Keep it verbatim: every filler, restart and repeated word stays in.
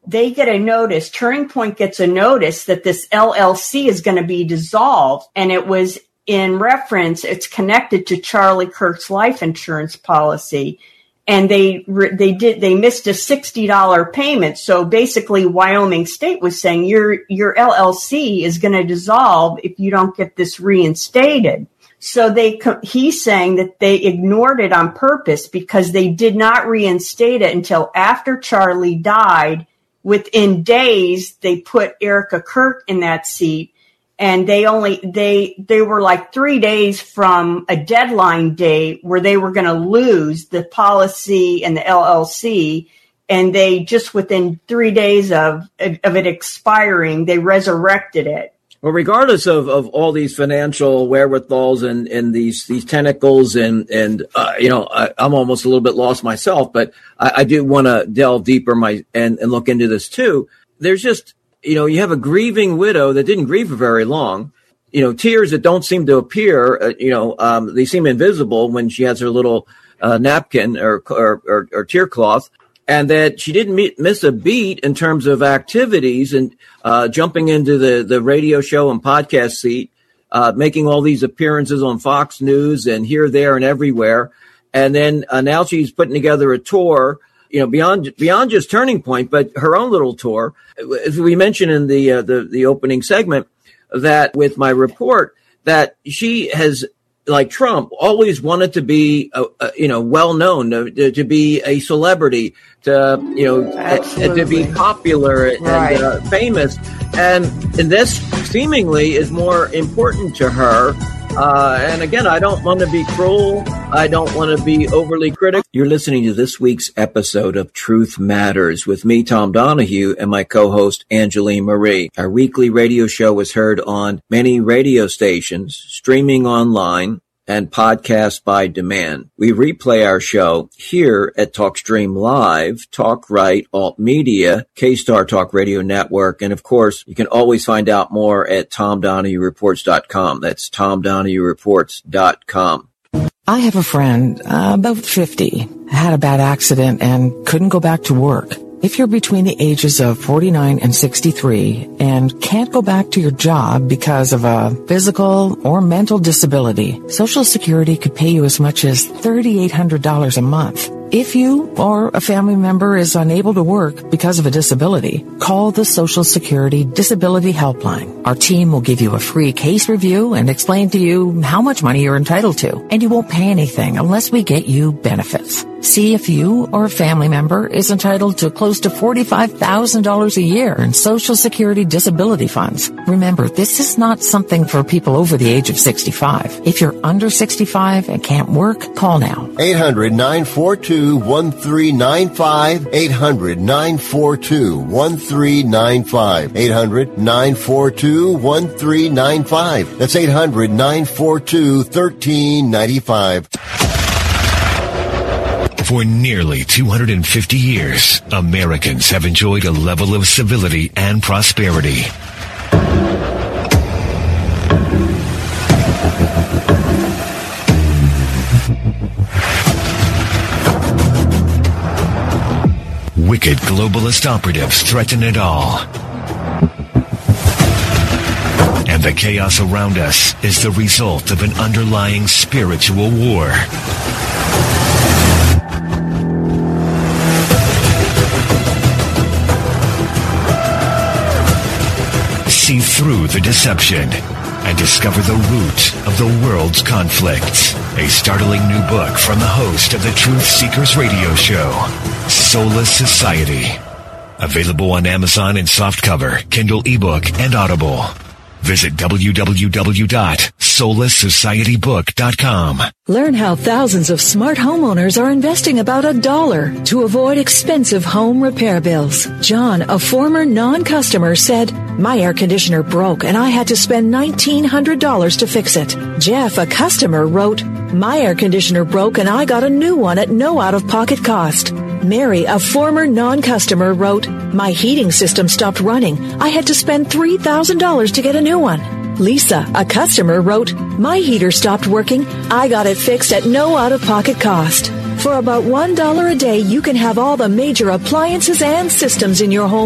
they get a notice, Turning Point gets a notice that this L L C is going to be dissolved. And it was in reference, it's connected to Charlie Kirk's life insurance policy. And they they did they missed a sixty dollars payment. So basically, Wyoming State was saying your your L L C is going to dissolve if you don't get this reinstated. So they he's saying that they ignored it on purpose because they did not reinstate it until after Charlie died. Within days, they put Erica Kirk in that seat. And they only, they, they were like three days from a deadline date where they were going to lose the policy and the L L C. And they just within three days of, of it expiring, they resurrected it. Well, regardless of, of all these financial wherewithals and, and these, these tentacles and, and, uh, you know, I, I'm almost a little bit lost myself, but I, I do want to delve deeper my, and, and look into this too. There's just, you know, you have a grieving widow that didn't grieve for very long, you know, tears that don't seem to appear, uh, you know, um, they seem invisible when she has her little uh, napkin or, or, or, or tear cloth, and that she didn't meet, miss a beat in terms of activities and uh, jumping into the, the radio show and podcast seat, uh, making all these appearances on Fox News and here, there, and everywhere. And then uh, now she's putting together a tour, you know, beyond beyond just Turning Point, but her own little tour. As we mentioned in the uh, the the opening segment, that with my report, that she has, like Trump, always wanted to be, uh, uh, you know, well known, to, to be a celebrity, to you know, uh, to be popular and right. uh, famous, and and this seemingly is more important to her. Uh, and again, I don't want to be cruel. I don't want to be overly critical. You're listening to this week's episode of Truth Matters with me, Tom Donahue, and my co-host, Angeline Marie. Our weekly radio show is heard on many radio stations, streaming online, and podcast by demand. We replay our show here at TalkStream Live, TalkRight, Alt Media, K-Star Talk Radio Network, and of course, you can always find out more at tom donahue reports dot com. That's tom donahue reports dot com. I have a friend, uh, about fifty, had a bad accident and couldn't go back to work. If you're between the ages of forty-nine and sixty-three and can't go back to your job because of a physical or mental disability, Social Security could pay you as much as three thousand eight hundred dollars a month. If you or a family member is unable to work because of a disability, call the Social Security Disability Helpline. Our team will give you a free case review and explain to you how much money you're entitled to, and you won't pay anything unless we get you benefits. See if you or a family member is entitled to close to forty-five thousand dollars a year in Social Security disability funds. Remember, this is not something for people over the age of sixty-five. If you're under sixty-five and can't work, call now. eight hundred, nine four two, one three nine five. eight hundred, nine four two, one three nine five. eight hundred, nine four two, one three nine five. That's eight hundred, nine four two, one three nine five. For nearly two hundred fifty years, Americans have enjoyed a level of civility and prosperity. Wicked globalist operatives threaten it all. And the chaos around us is the result of an underlying spiritual war. See through the deception and discover the root of the world's conflicts. A startling new book from the host of the Truth Seekers radio show, Soulless Society. Available on Amazon in softcover, Kindle ebook, and Audible. Visit w w w dot soulless society book dot com. Learn how thousands of smart homeowners are investing about a dollar to avoid expensive home repair bills. John, a former non-customer, said, "My air conditioner broke and I had to spend nineteen hundred dollars to fix it." Jeff, a customer, wrote, "My air conditioner broke and I got a new one at no out-of-pocket cost." Mary, a former non-customer, wrote, "My heating system stopped running. I had to spend three thousand dollars to get a new one." Lisa, a customer, wrote, "My heater stopped working. I got it fixed at no out-of-pocket cost." For about one dollar a day, you can have all the major appliances and systems in your home